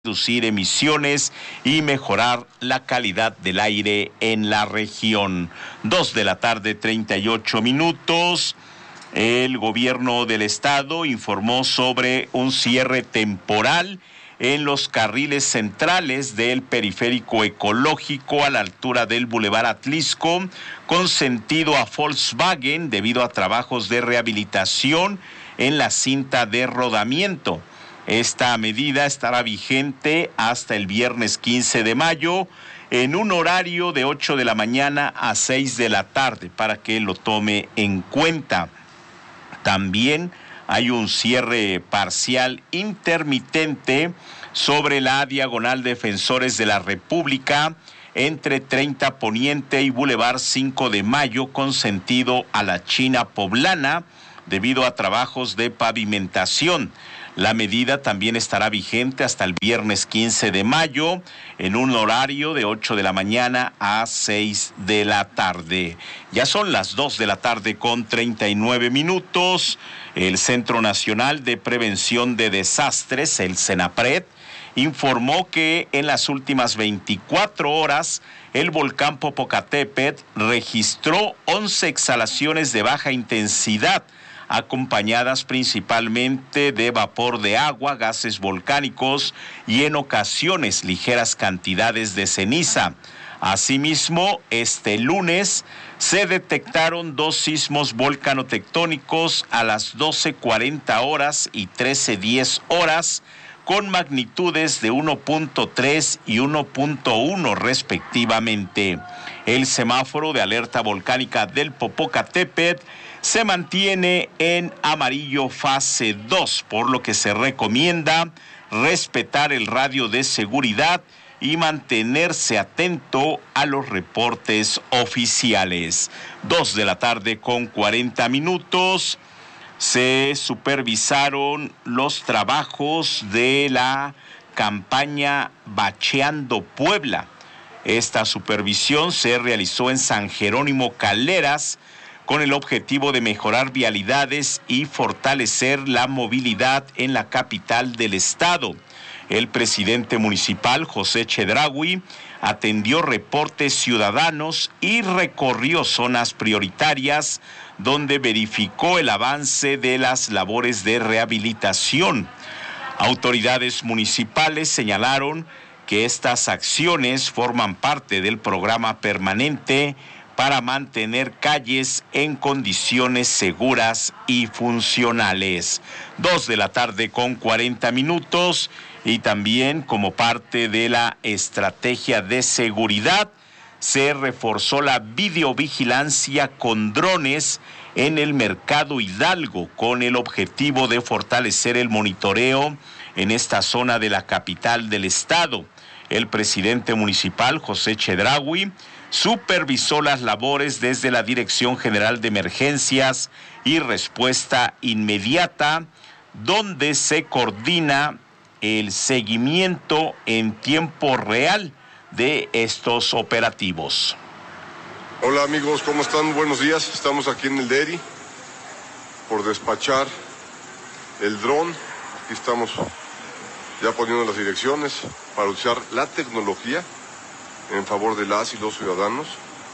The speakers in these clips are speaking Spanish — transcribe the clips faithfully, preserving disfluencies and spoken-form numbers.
reducir emisiones y mejorar la calidad del aire en la región. Dos de la tarde, treinta y ocho minutos. El gobierno del estado informó sobre un cierre temporal en los carriles centrales del periférico ecológico a la altura del Boulevard Atlisco, con sentido a Volkswagen debido a trabajos de rehabilitación en la cinta de rodamiento. Esta medida estará vigente hasta el viernes quince de mayo en un horario de ocho de la mañana a seis de la tarde para que lo tome en cuenta. También hay un cierre parcial intermitente sobre la diagonal Defensores de la República entre treinta Poniente y Boulevard cinco de mayo con sentido a la China Poblana debido a trabajos de pavimentación. La medida también estará vigente hasta el viernes quince de mayo en un horario de ocho de la mañana a seis de la tarde. Ya son las dos de la tarde con treinta y nueve minutos. El Centro Nacional de Prevención de Desastres, el CENAPRED, informó que en las últimas veinticuatro horas el volcán Popocatépetl registró once exhalaciones de baja intensidad, acompañadas principalmente de vapor de agua, gases volcánicos y en ocasiones ligeras cantidades de ceniza. Asimismo, este lunes se detectaron dos sismos volcanotectónicos a las doce cuarenta horas y trece diez horas, con magnitudes de uno punto tres y uno punto uno respectivamente. El semáforo de alerta volcánica del Popocatépetl se mantiene en amarillo fase dos, por lo que se recomienda respetar el radio de seguridad y mantenerse atento a los reportes oficiales. Dos de la tarde con cuarenta minutos. Se supervisaron los trabajos de la campaña Bacheando Puebla. Esta supervisión se realizó en San Jerónimo Caleras con el objetivo de mejorar vialidades y fortalecer la movilidad en la capital del estado. El presidente municipal, José Chedraui, atendió reportes ciudadanos y recorrió zonas prioritarias donde verificó el avance de las labores de rehabilitación. Autoridades municipales señalaron que estas acciones forman parte del programa permanente para mantener calles en condiciones seguras y funcionales. Dos de la tarde con cuarenta minutos, y también como parte de la estrategia de seguridad, se reforzó la videovigilancia con drones en el Mercado Hidalgo con el objetivo de fortalecer el monitoreo en esta zona de la capital del estado. El presidente municipal, José Chedraui, supervisó las labores desde la Dirección General de Emergencias y Respuesta Inmediata, donde se coordina el seguimiento en tiempo real de estos operativos. Hola amigos, ¿cómo están? Buenos días. Estamos aquí en el D E R I por despachar el dron. Aquí estamos ya poniendo las direcciones para usar la tecnología en favor de las y los ciudadanos.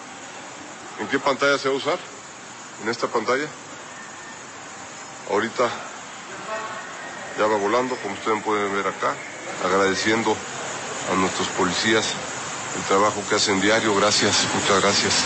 ¿En qué pantalla se va a usar? En esta pantalla. Ahorita ya va volando, como ustedes pueden ver acá, agradeciendo a nuestros policías el trabajo que hacen diario. Gracias, muchas gracias.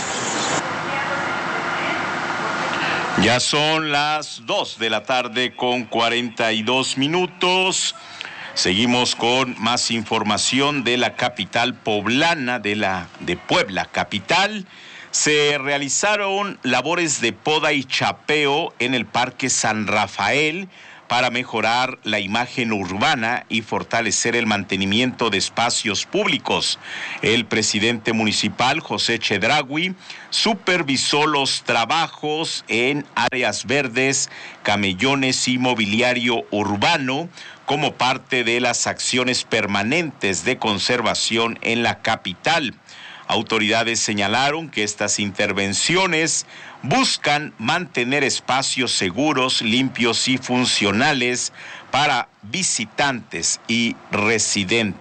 Ya son las dos de la tarde con cuarenta y dos minutos. Seguimos con más información de la capital poblana, de la de Puebla capital. Se realizaron labores de poda y chapeo en el Parque San Rafael para mejorar la imagen urbana y fortalecer el mantenimiento de espacios públicos. El presidente municipal, José Chedraui, supervisó los trabajos en áreas verdes, camellones y mobiliario urbano como parte de las acciones permanentes de conservación en la capital. Autoridades señalaron que estas intervenciones buscan mantener espacios seguros, limpios y funcionales para visitantes y residentes